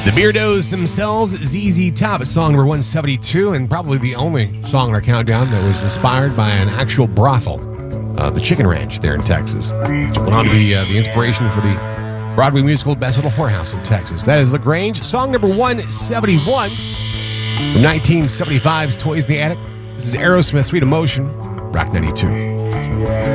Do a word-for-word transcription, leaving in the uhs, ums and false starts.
The Beardos themselves, Z Z Top, song number one seventy-two, and probably the only song in our countdown that was inspired by an actual brothel, uh, the Chicken Ranch there in Texas. Which went on to be uh, the inspiration for the Broadway musical Best Little Whorehouse in Texas. That is LaGrange, song number one seventy-one from nineteen seventy-five's Toys in the Attic. This is Aerosmith, Sweet Emotion, Rock ninety-two.